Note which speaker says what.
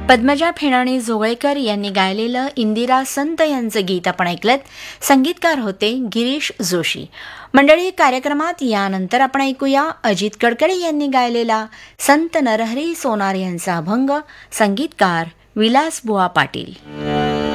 Speaker 1: पद्मजा फेणाणे जोगळेकर यांनी गायलेलं इंदिरा संत यांचं गीत आपण ऐकलत. संगीतकार होते गिरीश जोशी. मंडळी, कार्यक्रमात यानंतर आपण ऐकूया अजित कडकडे यांनी गायलेला संत नरहरी सोनार यांचा अभंग. संगीतकार विलासबुवा पाटील.